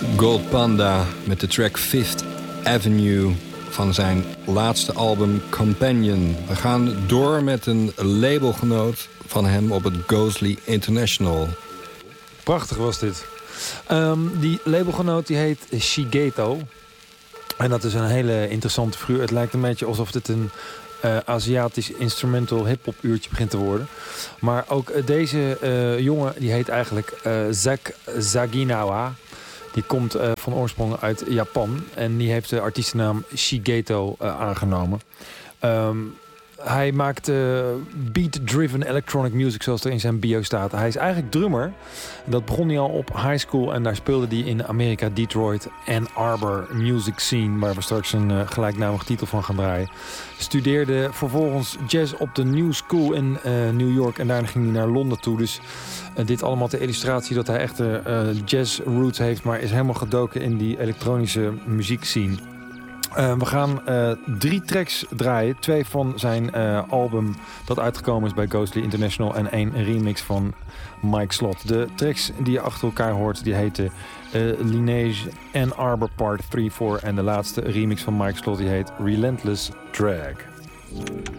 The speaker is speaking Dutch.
Gold Panda met de track Fifth Avenue van zijn laatste album Companion. We gaan door met een labelgenoot van hem op het Ghostly International. Prachtig was dit. Die labelgenoot die heet Shigeto. En dat is een hele interessante figuur. Het lijkt een beetje alsof dit een Aziatisch instrumental hip-hop uurtje begint te worden. Maar ook deze jongen die heet eigenlijk Zack Zaginawa. Die komt van oorsprong uit Japan. En die heeft de artiestennaam Shigeto aangenomen. Hij maakt beat-driven electronic music, zoals er in zijn bio staat. Hij is eigenlijk drummer. Dat begon hij al op high school. En daar speelde hij in Amerika, Detroit, Ann Arbor music scene. Waar we straks een gelijknamige titel van gaan draaien. Studeerde vervolgens jazz op de New School in New York. En daarna ging hij naar Londen toe. Dus dit allemaal ter illustratie dat hij echt jazz roots heeft. Maar is helemaal gedoken in die elektronische muziek scene. We gaan 3 tracks draaien. 2 van zijn album dat uitgekomen is bij Ghostly International. En 1 remix van Mike Slot. De tracks die je achter elkaar hoort, die heten Lineage Ann Arbor Part 3-4. En de laatste remix van Mike Slot, die heet Relentless Drag.